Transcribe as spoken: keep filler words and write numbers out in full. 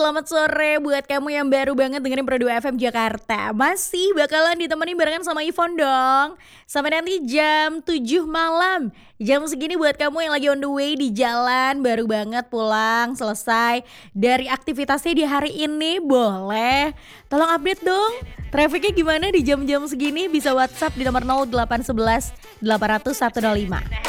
selamat sore buat kamu yang baru banget dengerin Pro dua F M Jakarta. Masih bakalan ditemani barengan sama Ivon dong. Sampai nanti jam tujuh malam. Jam segini buat kamu yang lagi on the way di jalan, baru banget pulang, selesai dari aktivitasnya di hari ini, boleh tolong update dong. Trafficnya gimana di jam-jam segini? Bisa WhatsApp di nomor nol delapan satu satu delapan nol nol satu nol lima.